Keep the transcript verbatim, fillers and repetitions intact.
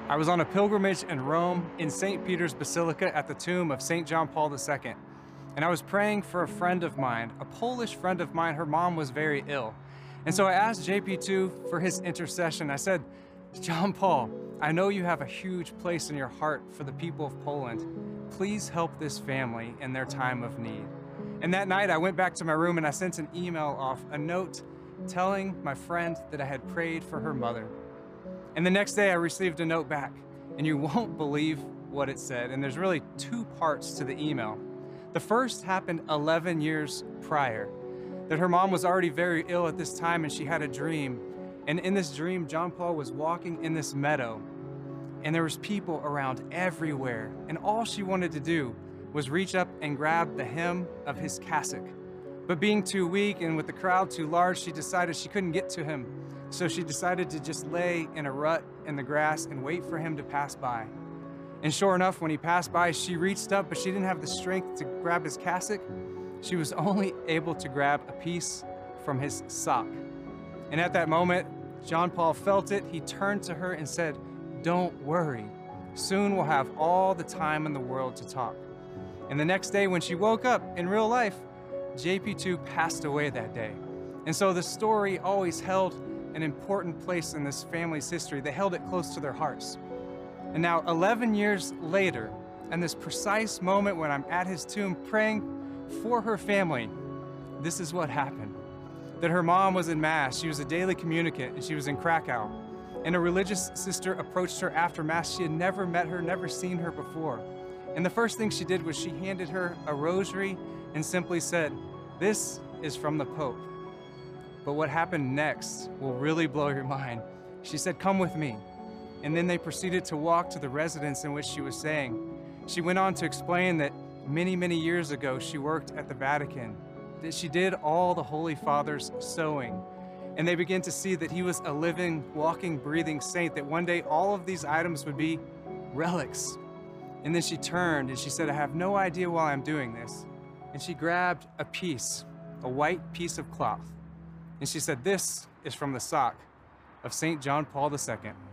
I was on a pilgrimage in Rome in Saint Peter's Basilica at the tomb of Saint John Paul the Second. And I was praying for a friend of mine, a Polish friend of mine. Her mom was very ill. And so I asked J P two for his intercession. I said, John Paul, I know you have a huge place in your heart for the people of Poland. Please help this family in their time of need. And that night I went back to my room and I sent an email off, a note telling my friend that I had prayed for her mother. And the next day I received a note back, and you won't believe what it said. And there's really two parts to the email. The first happened eleven years prior, that her mom was already very ill at this time and she had a dream. And in this dream, John Paul was walking in this meadow and there was people around everywhere. And all she wanted to do was reach up and grab the hem of his cassock. But being too weak and with the crowd too large, she decided she couldn't get to him. So she decided to just lay in a rut in the grass and wait for him to pass by. And sure enough, when he passed by, she reached up, but she didn't have the strength to grab his cassock. She was only able to grab a piece from his sock. And at that moment, John Paul felt it. He turned to her and said, "Don't worry. Soon we'll have all the time in the world to talk." And the next day when she woke up in real life, J P two passed away that day. And so the story always held an important place in this family's history. They held it close to their hearts. And now eleven years later, and this precise moment when I'm at his tomb praying for her family, this is what happened. That her mom was in Mass, she was a daily communicant, and she was in Krakow. And a religious sister approached her after Mass. She had never met her, never seen her before. And the first thing she did was she handed her a rosary and simply said, "This is from the Pope." But what happened next will really blow your mind. She said, "Come with me." And then they proceeded to walk to the residence in which she was staying. She went on to explain that many, many years ago, she worked at the Vatican, that she did all the Holy Father's sewing. And they began to see that he was a living, walking, breathing saint, that one day all of these items would be relics. And then she turned and she said, "I have no idea why I'm doing this." And she grabbed a piece, a white piece of cloth. And she said, "This is from the sock of Saint John Paul the Second."